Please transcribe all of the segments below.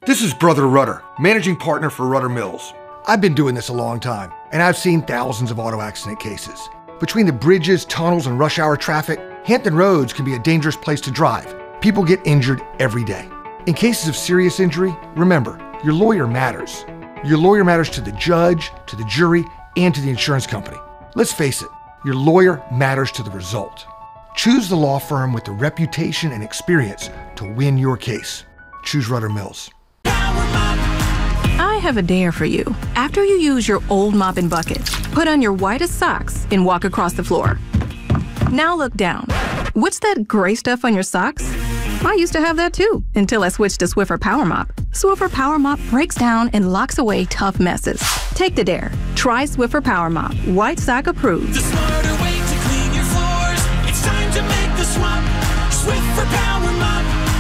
This is Brother Rudder, managing partner for Rudder Mills. I've been doing this a long time, and I've seen thousands of auto accident cases. Between the bridges, tunnels, and rush hour traffic, Hampton Roads can be a dangerous place to drive. People get injured every day. In cases of serious injury, remember, your lawyer matters. Your lawyer matters to the judge, to the jury, and to the insurance company. Let's face it, your lawyer matters to the result. Choose the law firm with the reputation and experience to win your case. Choose Rudder Mills. I have a dare for you. After you use your old mop and bucket, put on your whitest socks and walk across the floor. Now look down. What's that gray stuff on your socks? I used to have that too, until I switched to Swiffer Power Mop. Swiffer Power Mop breaks down and locks away tough messes. Take the dare. Try Swiffer Power Mop. White sock approved. The smarter way to clean your floors. It's time to make the swap. Swiffer Power Mop.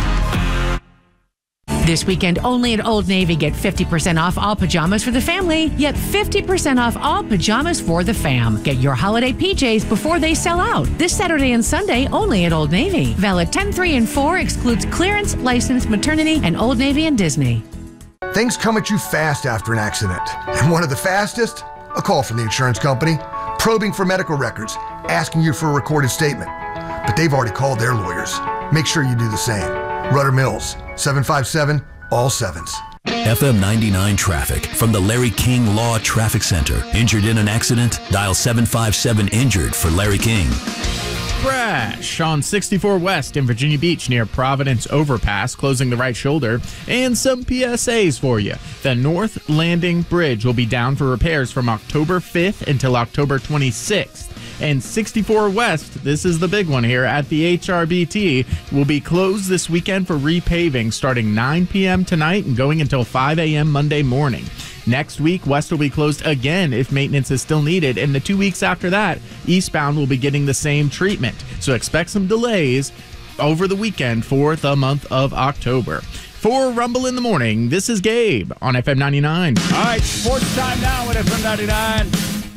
This weekend, only at Old Navy, get 50% off all pajamas for the family, yet 50% off all pajamas for the fam. Get your holiday PJs before they sell out. This Saturday and Sunday, only at Old Navy. Valid 10, 3, and 4, excludes clearance, license, maternity, and Old Navy and Disney. Things come at you fast after an accident. And one of the fastest? A call from the insurance company, probing for medical records, asking you for a recorded statement. But they've already called their lawyers. Make sure you do the same. Rudder Mills, 757, all sevens. FM 99 traffic from the Larry King Law Traffic Center. Injured in an accident? Dial 757-INJURED for Larry King. Crash on 64 West in Virginia Beach near Providence Overpass, closing the right shoulder. And some PSAs for you. The North Landing Bridge will be down for repairs from October 5th until October 26th. And 64 West, this is the big one here, at the HRBT, will be closed this weekend for repaving starting 9 p.m. tonight and going until 5 a.m. Monday morning. Next week, West will be closed again if maintenance is still needed. And the 2 weeks after that, eastbound will be getting the same treatment. So expect some delays over the weekend for the month of October. For Rumble in the Morning, this is Gabe on FM 99. All right, sports time now at FM 99.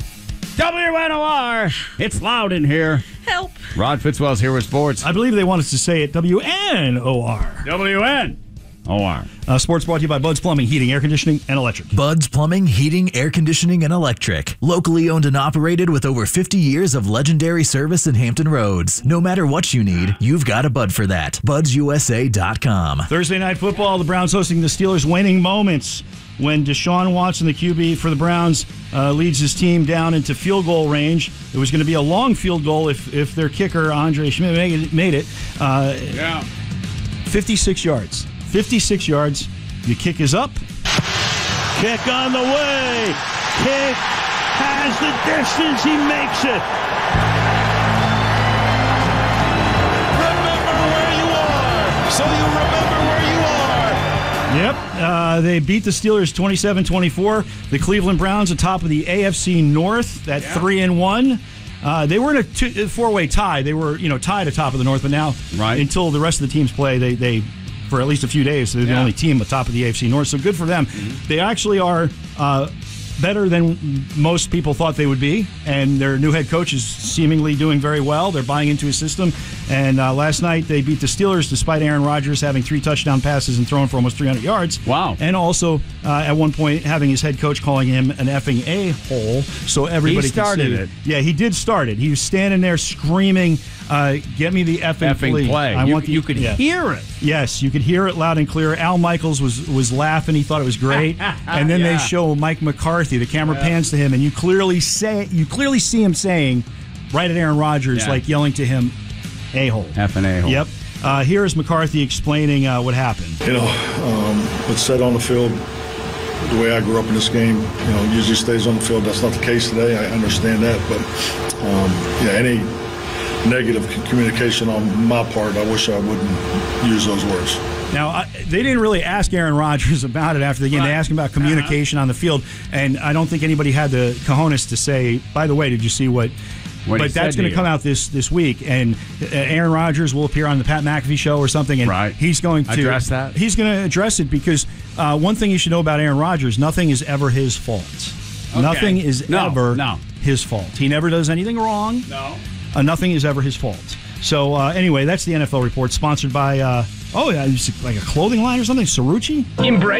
WNOR. It's loud in here. Help. Rod Fitzwell's here with sports. I believe they want us to say it WNOR. WNOR. Sports brought to you by Bud's Plumbing, Heating, Air Conditioning, and Electric. Bud's Plumbing, Heating, Air Conditioning, and Electric. Locally owned and operated with over 50 years of legendary service in Hampton Roads. No matter what you need, you've got a Bud for that. BudsUSA.com. Thursday Night Football, the Browns hosting the Steelers. Waning moments when Deshaun Watson, the QB for the Browns, leads his team down into field goal range. It was going to be a long field goal if their kicker, Andre Schmidt, made it. 56 yards. 56 yards. The kick is up. Kick on the way. Kick has the distance. He makes it. Remember where you are, so you remember where you are. Yep. They beat the Steelers 27-24. The Cleveland Browns atop of the AFC North at 3-1. They were in a four-way tie. They were, tied atop of the North, but now, until the rest of the teams play, they for at least a few days, they're the only team atop of the AFC North. So good for them. Mm-hmm. They actually are better than most people thought they would be, and their new head coach is seemingly doing very well. They're buying into his system. And last night they beat the Steelers despite Aaron Rodgers having 3 touchdown passes and throwing for almost 300 yards. Wow. And also at one point having his head coach calling him an effing a-hole, so everybody started it. Yeah, he did start it. He was standing there screaming, get me the effing play. You could hear it. Yes, you could hear it loud and clear. Al Michaels was laughing. He thought it was great. And then they show Mike McCarthy. The camera pans to him, and you clearly see him saying, right at Aaron Rodgers, like yelling to him, a-hole. Effing a-hole. Yep. Here is McCarthy explaining what happened. What's said on the field, the way I grew up in this game, usually stays on the field. That's not the case today. I understand that. But, any negative communication on my part, I wish I wouldn't use those words. Now, they didn't really ask Aaron Rodgers about it after the game. They asked him about communication on the field, and I don't think anybody had the cojones to say, by the way, did you see what but that's going to come out this week, and Aaron Rodgers will appear on the Pat McAfee show or something, and he's going to address that. He's going to address it because one thing you should know about Aaron Rodgers, nothing is ever his fault. Okay. Nothing is ever his fault. He never does anything wrong. No. Nothing is ever his fault. So anyway, that's the NFL report, sponsored by it's like a clothing line or something, Cerrucci. Embrace